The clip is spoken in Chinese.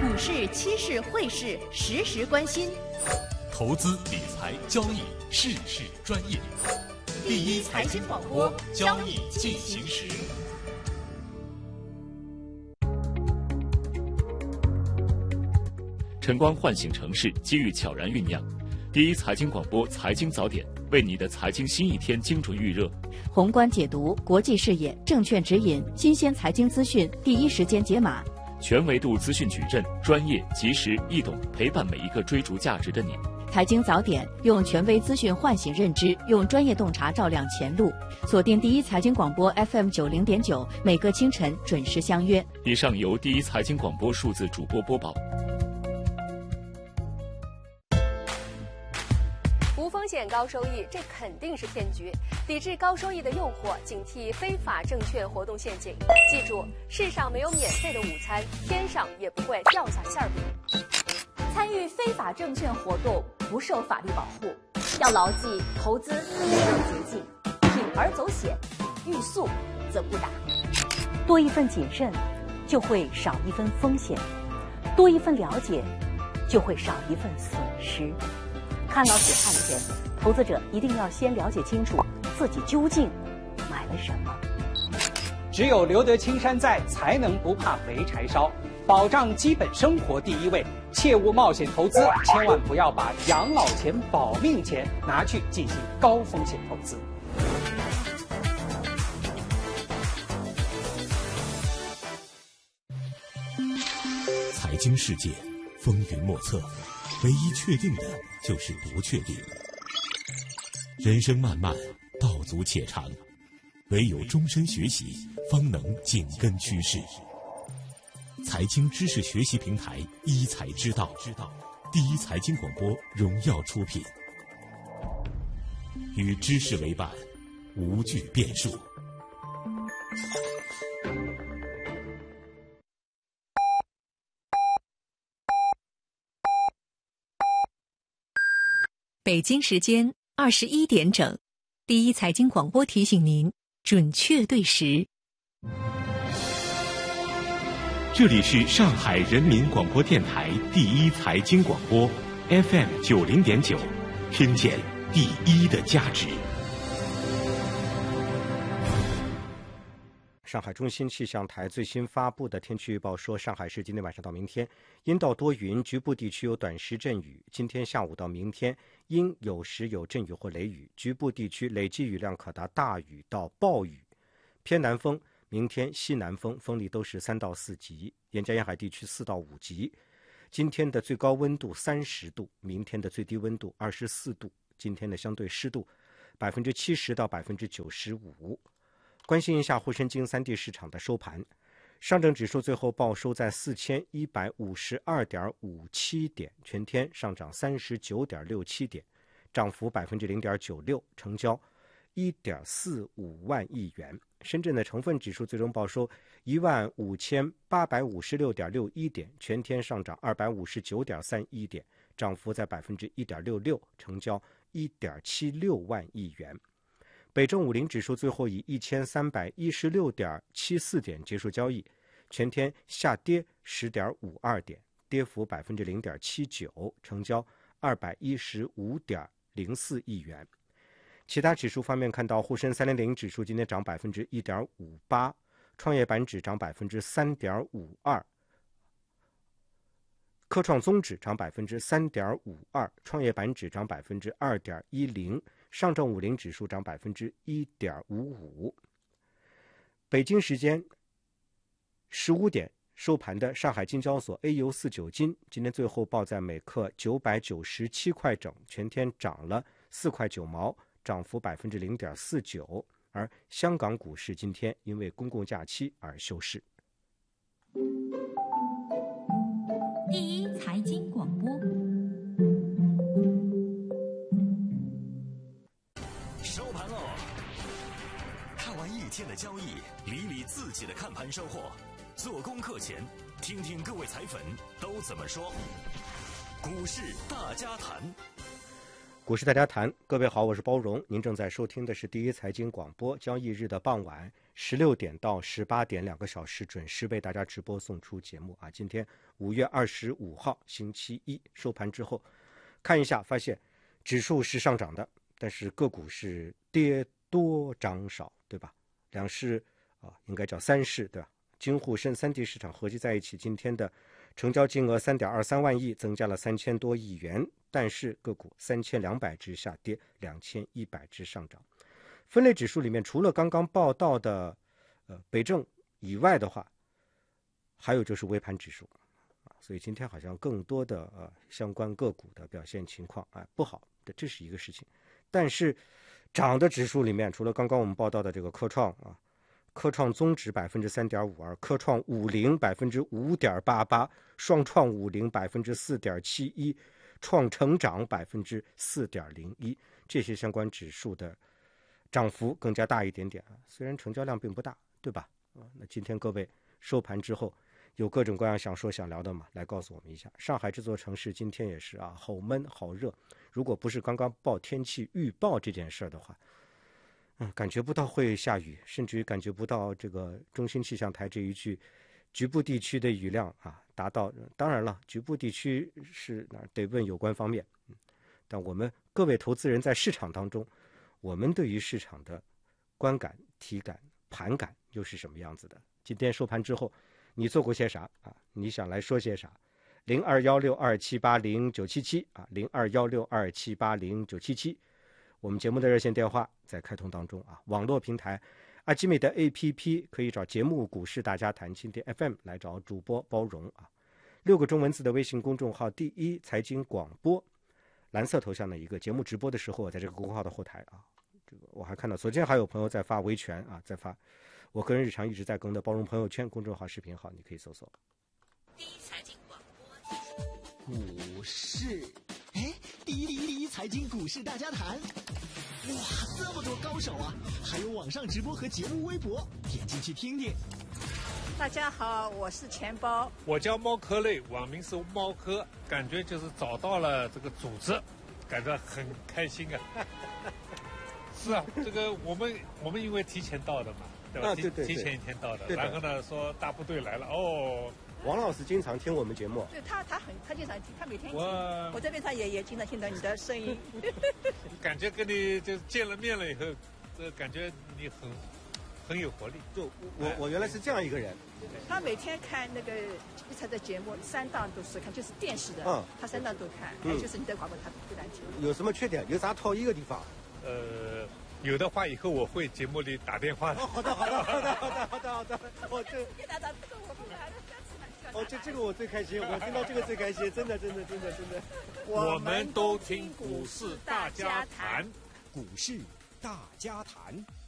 股市、期市、汇市实时关心， 投资理财交易事事专业。第一财经广播，交易进行时。晨光唤醒城市，机遇悄然酝酿。第一财经广播财经早点，为你的财经新一天精准预热。 宏观解读，国际视野，证券指引，新鲜财经资讯，第一时间解码。 全维度资讯矩阵，专业、及时、易懂，陪伴每一个追逐价值的你。 财经早点，用权威资讯唤醒认知，用专业洞察照亮前路。锁定第一财经广播 FM90.9，每个清晨准时相约。 以上由第一财经广播数字主播播报。 无风险高收益，这肯定是骗局。抵制高收益的诱惑，警惕非法证券活动陷阱。记住，世上没有免费的午餐，天上也不会掉下馅饼。 参与非法证券活动不受法律保护，要牢记投资没有捷径，铤而走险，欲速则不达。多一份谨慎，就会少一分风险；多一份了解，就会少一份损失。看牢血汗钱，投资者一定要先了解清楚自己究竟买了什么。 只有留得青山在，才能不怕没柴烧。保障基本生活第一位，切勿冒险投资，千万不要把养老钱、保命钱拿去进行高风险投资。 财经世界风云莫测，唯一确定的就是不确定。人生漫漫，道阻且长，唯有终身学习，方能紧跟趋势。财经知识学习平台一财之道，第一财经广播荣耀出品，与知识为伴，无惧变数。 北京时间21点整，第一财经广播提醒您准确对时。 这里是上海人民广播电台第一财经广播 FM90.9，听见第一的价值。 上海中心气象台最新发布的天气预报说，上海市今天晚上到明天阴到多云，局部地区有短时阵雨。今天下午到明天阴有时有阵雨或雷雨，局部地区累计雨量可达大雨到暴雨。偏南风，明天西南风，风力都是3到4级，沿江沿海地区4到5级。今天的最高温度30度，明天的最低温度24度。今天的相对湿度70%到95%。关心一下沪深金3地市场的收盘，上证指数最后报收在4152.57点，全天上涨39.67点，涨幅0.96%，成交1.45万亿元。深圳的成分指数最终报收15856.61点，全天上涨259.31点，涨幅在1.66%，成交1.76万亿元。北证50指数最后以1316.74点结束交易，全天下跌10.52点，跌幅0.79%，成交215.04亿元。其他指数方面看到，沪深300指数今天涨1.58%，创业板指涨3.52%，科创综指涨3.52%，创业板指涨2.10%，上证50指数涨1.55%。北京时间15点收盘的上海金交所 AU49 金今天最后报在每克997块整，全天涨了4块9毛，涨幅0.49%。而香港股市今天因为公共假期而休市。 第一财经广播， 收盘喽！看完一天的交易，理理自己的看盘收获。做功课前，听听各位财粉都怎么说。股市大家谈。 股市大家谈，各位好，我是包荣。您正在收听的是第一财经广播，交易日的傍晚16点到18点2个小时准时为大家直播送出节目啊。今天5月25号星期一收盘之后，看一下发现指数是上涨的，但是个股是跌多涨少，对吧？两市应该叫三市，对吧？京沪深三地市场合计在一起，今天的成交金额3.23万亿，增加了3000多亿元，但是个股3200只下跌，2100只上涨。分类指数里面，除了刚刚报道的北证以外的话，还有就是微盘指数所以今天好像更多的相关个股的表现情况不好的，这是一个事情。但是涨的指数里面，除了刚刚我们报道的这个科创科创综指3.52%，科创50 5.88%，双创50 4.71%，创成长4.01%，这些相关指数的涨幅更加大一点点虽然成交量并不大，对吧？那今天各位收盘之后有各种各样想说想聊的嘛，来告诉我们一下。上海这座城市今天也是好闷好热，如果不是刚刚报天气预报这件事的话，感觉不到会下雨，甚至于感觉不到这个中心气象台这一句局部地区的雨量达到。当然了，局部地区是哪得问有关方面，但我们各位投资人在市场当中，我们对于市场的观感、体感、盘感又是什么样子的？今天收盘之后，你做过些啥你想来说些啥？0216278097，0216278097。我们节目的热线电话在开通当中网络平台阿基美的 APP 可以找节目股市大家谈，蜻蜓 FM 来找主播包容6个中文字的微信公众号第一财经广播，蓝色头像的一个节目直播的时候，我在这个公众号的后台这个我还看到昨天还有朋友在发维权在发我个人日常一直在更的包容朋友圈公众号视频号，你可以搜索第一财经广播股市。第一财经股市大家谈，哇，这么多高手还有网上直播和节目微博，点进去听听。 大家好，我是钱包， 我叫猫科类，网名是猫科，感觉就是找到了这个组织，感觉很开心是这个我们因为提前到的嘛，对吧？ 对， 提前一天到的，然后呢说大部队来了王老师经常听我们节目， 对他经常听，他每天听。我这边也经常听到你的声音。 感觉跟你就见了面了以后，这感觉你很有活力。 就我原来是这样一个人。 他每天看那个一财的节目，3档都是看，就是电视的，他3档都看，就是你的广播他不难听。 有什么缺点？有啥讨厌的地方？ 有的话以后我会节目里打电话的。 好的。这个我最开心，我听到这个最开心，真的。 我们都听股市大家谈， 股市大家谈。